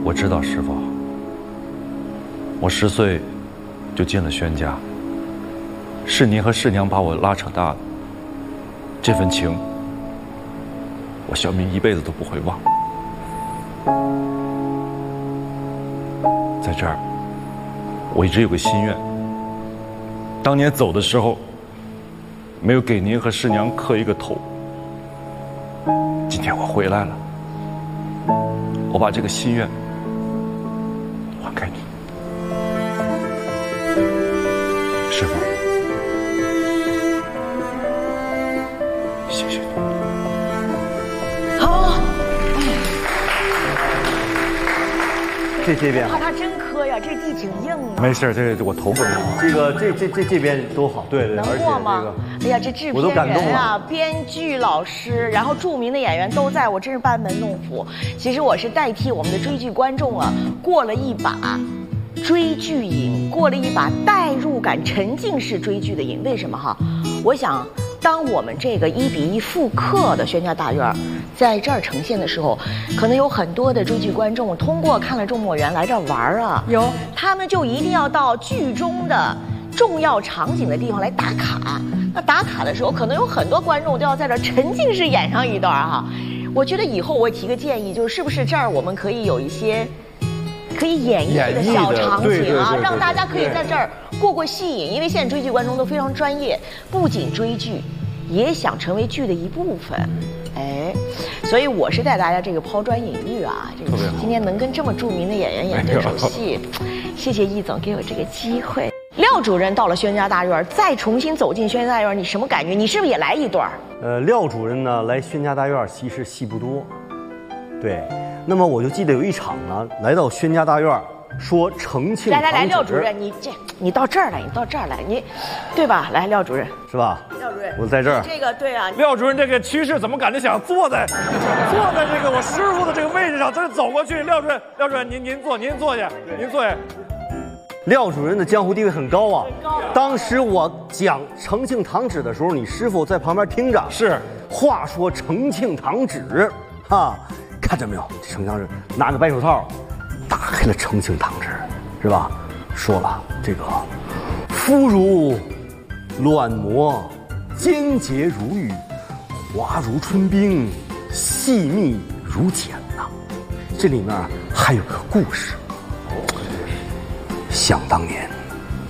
我知道师傅，我10岁就进了宣家，是您和师娘把我拉扯大的，这份情，我小民一辈子都不会忘。在这儿，我一直有个心愿，当年走的时候，没有给您和师娘磕一个头。今天我回来了，我把这个心愿还给你，师父，谢谢你。 好， 这边怕他真磕呀，这地挺硬的。 没事，这我头发这边都好，对， 能过吗？哎呀，这制我都片感动了人啊，编剧老师，然后著名的演员都在，我真是班门弄斧。其实我是代替我们的追剧观众啊，过了一把追剧瘾，过了一把代入感沉浸式追剧的瘾。为什么哈？我想，当我们这个1比1复刻的宣家大院在这儿呈现的时候，可能有很多的追剧观众通过看了《众墨园》来这儿玩啊，他们就一定要到剧中的重要场景的地方来打卡。那打卡的时候，可能有很多观众都要在这儿沉浸式演上一段哈。我觉得以后我提个建议，就是不是这儿我们可以有一些可以演绎的小场景啊，让大家可以在这儿过戏瘾。因为现在追剧观众都非常专业，不仅追剧，也想成为剧的一部分。哎，所以我是带大家这个抛砖引玉啊，这个今天能跟这么著名的演员演对手戏，谢谢易总给我这个机会。廖主任到了宣家大院，再重新走进宣家大院，你什么感觉？你是不是也来一段？ 廖主任呢来宣家大院其实戏不多，对。那么我就记得有一场呢，来到宣家大院，说承庆堂旨。 来，廖主任，你到这儿来，你，对吧？来，廖主任， 是吧？ 廖主任， 我在这儿。 这个对啊， 廖主任这个趋势怎么感觉想坐在这个我师傅的这个位置上，这走过去。廖主任，您坐下。 廖主任的江湖地位很高啊。当时我讲承庆堂旨的时候，你师傅在旁边听着。 是。 话说承庆堂旨，哈，看见没有？承庆堂旨拿着白手套，打开了承庆堂旨，是吧？说了这个，肤如卵膜，坚洁如玉，滑如春冰，细密如茧呐。这里面还有个故事。想当年，